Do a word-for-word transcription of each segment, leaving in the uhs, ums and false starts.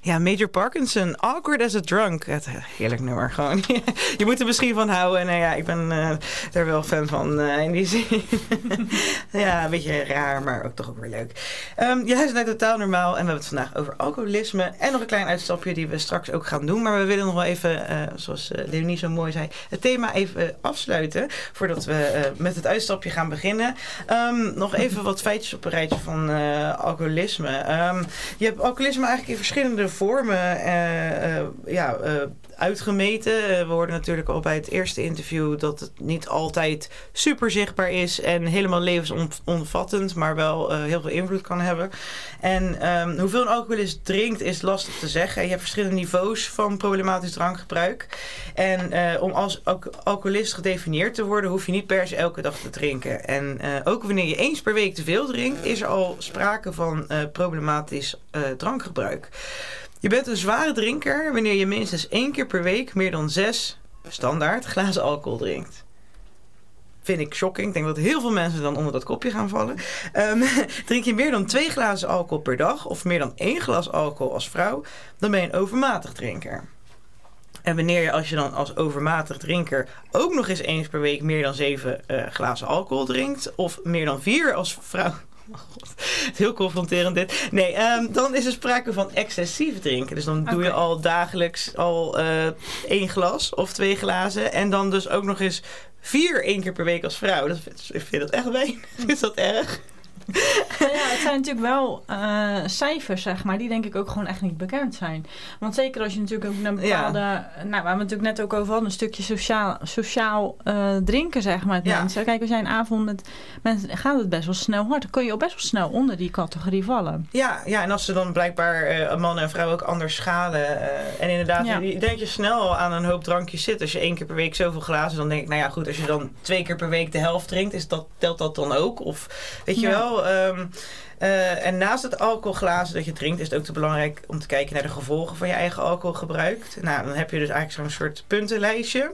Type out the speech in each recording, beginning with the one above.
Ja, Major Parkinson, Awkward as a Drunk. Het, heerlijk nummer, gewoon. Je moet er misschien van houden. Nou ja, ik ben uh, er wel fan van uh, in die zin. Ja, een beetje raar, maar ook toch ook weer leuk. Um, je luistert naar Totaal Normaal en we hebben het vandaag over alcoholisme. En nog een klein uitstapje die we straks ook gaan doen. Maar we willen nog wel even, uh, zoals uh, Leonie zo mooi zei, het thema even uh, afsluiten. Voordat we uh, met het uitstapje gaan beginnen. Um, nog even wat feitjes op een rijtje van uh, alcoholisme. Um, je hebt alcoholisme eigenlijk in verschillende vormen uh, uh, ja, uh, uitgemeten. Uh, we hoorden natuurlijk al bij het eerste interview dat het niet altijd super zichtbaar is en helemaal levensomvattend, maar wel uh, heel veel invloed kan hebben. En um, hoeveel een alcoholist drinkt is lastig te zeggen. Je hebt verschillende niveaus van problematisch drankgebruik. En uh, om als alcoholist gedefinieerd te worden, hoef je niet per se elke dag te drinken. En uh, ook wanneer je eens per week te veel drinkt, is er al sprake van uh, problematisch uh, drankgebruik. Je bent een zware drinker wanneer je minstens één keer per week meer dan zes standaard glazen alcohol drinkt. Vind ik shocking. Ik denk dat heel veel mensen dan onder dat kopje gaan vallen. Um, drink je meer dan twee glazen alcohol per dag of meer dan één glas alcohol als vrouw, dan ben je een overmatig drinker. En wanneer je, als je dan als overmatig drinker ook nog eens eens per week meer dan zeven uh, glazen alcohol drinkt, of meer dan vier als vrouw. Oh God, heel confronterend dit. Nee, um, dan is er sprake van excessief drinken. Dus dan doe okay. je al dagelijks al uh, één glas of twee glazen. En dan dus ook nog eens vier één keer per week als vrouw. Dat, ik vind dat echt weinig. Is dat erg? Nou ja, het zijn natuurlijk wel uh, cijfers, zeg maar, die denk ik ook gewoon echt niet bekend zijn. Want zeker als je natuurlijk ook naar bepaalde... Ja. Nou, waar we het natuurlijk net ook over hadden, een stukje sociaal, sociaal uh, drinken, zeg maar, met ja. mensen. Kijk, als jij een avond met mensen, gaat het best wel snel hard. Dan kun je al best wel snel onder die categorie vallen. Ja, ja, en als ze dan blijkbaar uh, mannen en vrouwen ook anders schaden. Uh, en inderdaad, ja. je denkt je snel aan een hoop drankjes zit. Als je één keer per week zoveel glazen, dan denk ik, nou ja, goed, als je dan twee keer per week de helft drinkt, is dat, telt dat dan ook? Of, weet je ja. wel... Um, uh, en naast het alcoholglazen dat je drinkt, is het ook te belangrijk om te kijken naar de gevolgen van je eigen alcoholgebruik. Nou, dan heb je dus eigenlijk zo'n soort puntenlijstje.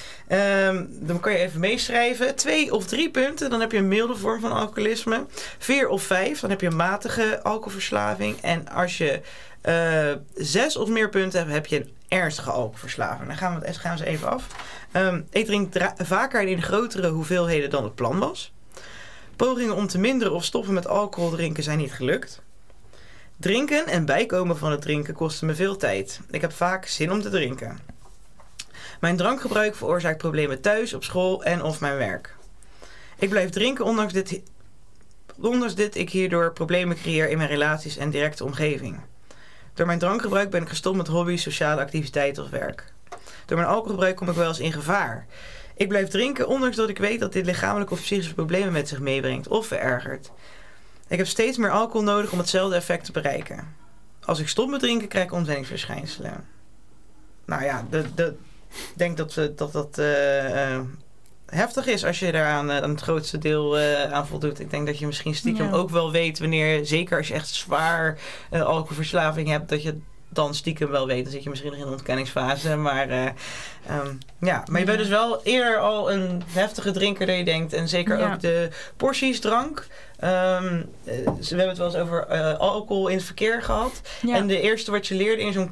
Um, dan kan je even meeschrijven. Twee of drie punten, dan heb je een milde vorm van alcoholisme. Vier of vijf, dan heb je een matige alcoholverslaving. En als je uh, zes of meer punten hebt, heb je een ernstige alcoholverslaving. Dan gaan we het gaan we eens even af. Um, ik drink dra- vaker in grotere hoeveelheden dan het plan was. Pogingen om te minderen of stoppen met alcohol drinken zijn niet gelukt. Drinken en bijkomen van het drinken kosten me veel tijd. Ik heb vaak zin om te drinken. Mijn drankgebruik veroorzaakt problemen thuis, op school en of mijn werk. Ik blijf drinken ondanks dit, ondanks dit ik hierdoor problemen creëer in mijn relaties en directe omgeving. Door mijn drankgebruik ben ik gestopt met hobby's, sociale activiteiten of werk. Door mijn alcoholgebruik kom ik wel eens in gevaar. Ik blijf drinken, ondanks dat ik weet dat dit lichamelijke of psychische problemen met zich meebrengt of verergert. Ik heb steeds meer alcohol nodig om hetzelfde effect te bereiken. Als ik stop met drinken, krijg ik ontwenningsverschijnselen. Nou ja, ik denk dat we, dat, dat uh, uh, heftig is als je daar aan, uh, aan het grootste deel uh, aan voldoet. Ik denk dat je misschien stiekem ja. ook wel weet wanneer, zeker als je echt zwaar uh, alcoholverslaving hebt, dat je dan stiekem wel weet. Dan zit je misschien nog in een ontkenningsfase. Maar uh, um, ja, maar je bent dus wel eerder al een heftige drinker dan je denkt. En zeker ja. ook de porties drank. Um, we hebben het wel eens over uh, alcohol in het verkeer gehad. Ja. En de eerste wat je leerde in zo'n